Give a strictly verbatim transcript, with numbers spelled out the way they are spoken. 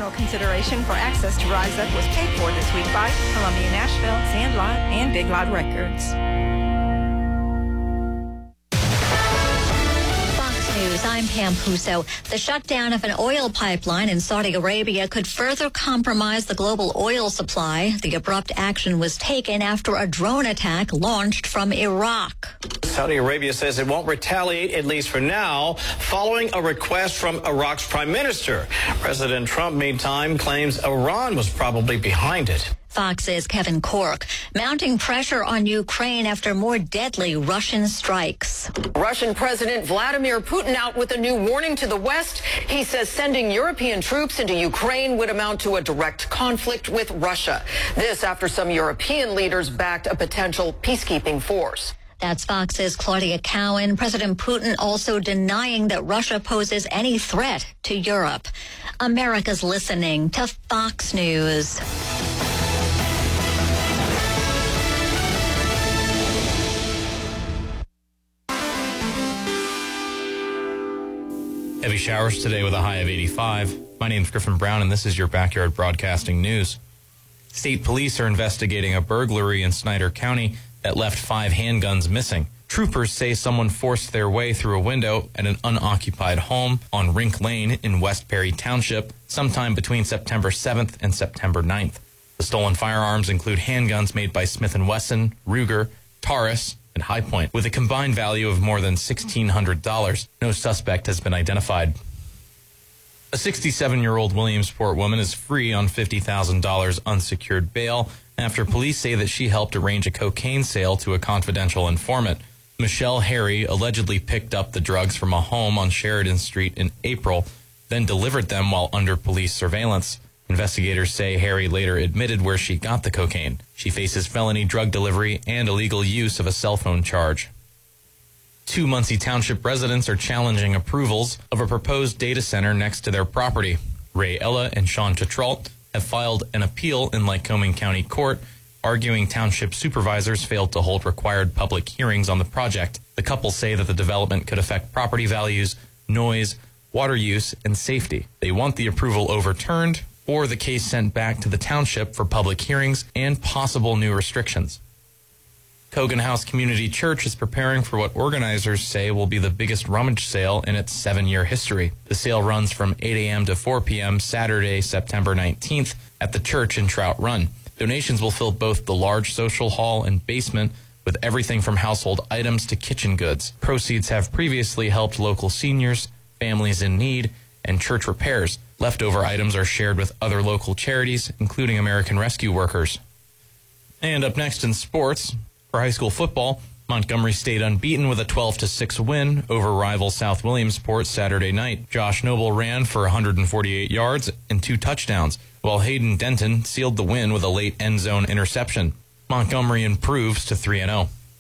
Promotional consideration for access to Rise Up was paid for this week by Columbia Nashville, Sandlot, and Big Loud Records. News. I'm Pam Puso. The shutdown of an oil pipeline in Saudi Arabia could further compromise the global oil supply. The abrupt action was taken after a drone attack launched from Iraq. Saudi Arabia says it won't retaliate, at least for now, following a request from Iraq's prime minister. President Trump, meantime, claims Iran was probably behind it. Fox's Kevin Cork. Mounting pressure on Ukraine after more deadly Russian strikes. Russian President Vladimir Putin out with a new warning to the West. He says sending European troops into Ukraine would amount to a direct conflict with Russia. This after some European leaders backed a potential peacekeeping force. That's Fox's Claudia Cowan. President Putin also denying that Russia poses any threat to Europe. America's listening to Fox News. Heavy showers today with a high of eighty-five. My name's Griffin Brown, and this is your Backyard Broadcasting News. State police are investigating a burglary in Snyder County that left five handguns missing. Troopers say someone forced their way through a window at an unoccupied home on Rink Lane in West Perry Township sometime between September seventh and September ninth. The stolen firearms include handguns made by Smith and Wesson, Ruger, Taurus, and High Point, with a combined value of more than sixteen hundred dollars. No suspect has been identified. A sixty-seven-year-old Williamsport woman is free on fifty thousand dollars unsecured bail after police say that she helped arrange a cocaine sale to a confidential informant. Michelle Harry allegedly picked up the drugs from a home on Sheridan Street in April, then delivered them while under police surveillance. Investigators say Harry later admitted where she got the cocaine. She faces felony drug delivery and illegal use of a cell phone charge. Two Muncie Township residents are challenging approvals of a proposed data center next to their property. Ray Ella and Sean Tetrault have filed an appeal in Lycoming County Court, arguing township supervisors failed to hold required public hearings on the project. The couple say that the development could affect property values, noise, water use, and safety. They want the approval overturned or the case sent back to the township for public hearings and possible new restrictions. Cogan House Community Church is preparing for what organizers say will be the biggest rummage sale in its seven-year history. The sale runs from eight a.m. to four p.m. Saturday, September nineteenth at the church in Trout Run. Donations will fill both the large social hall and basement with everything from household items to kitchen goods. Proceeds have previously helped local seniors, families in need, and church repairs. Leftover items are shared with other local charities, including American Rescue Workers. And up next in sports, for high school football, Montgomery stayed unbeaten with a twelve to six win over rival South Williamsport Saturday night. Josh Noble ran for one hundred forty-eight yards and two touchdowns, while Hayden Denton sealed the win with a late end zone interception. Montgomery improves to three and oh.